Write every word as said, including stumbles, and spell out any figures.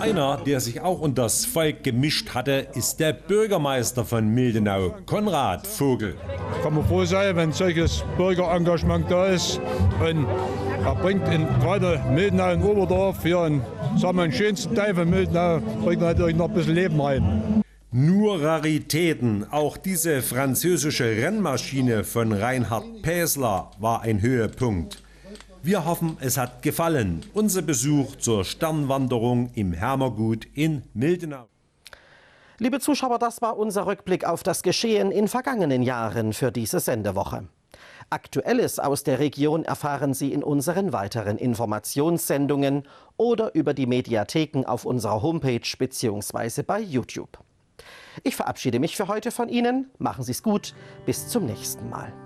Einer, der sich auch unter das Volk gemischt hatte, ist der Bürgermeister von Mildenau, Konrad Vogel. Kann man froh sein, wenn solches Bürgerengagement da ist. Und er bringt in gerade Mildenau und Oberdorf hier einen, sagen wir, den schönsten Teil von Mildenau, bringt natürlich noch ein bisschen Leben rein. Nur Raritäten. Auch diese französische Rennmaschine von Reinhard Päsler war ein Höhepunkt. Wir hoffen, es hat gefallen. Unser Besuch zur Sternwanderung im Hermergut in Mildenau. Liebe Zuschauer, das war unser Rückblick auf das Geschehen in vergangenen Jahren für diese Sendewoche. Aktuelles aus der Region erfahren Sie in unseren weiteren Informationssendungen oder über die Mediatheken auf unserer Homepage bzw. bei YouTube. Ich verabschiede mich für heute von Ihnen. Machen Sie es gut. Bis zum nächsten Mal.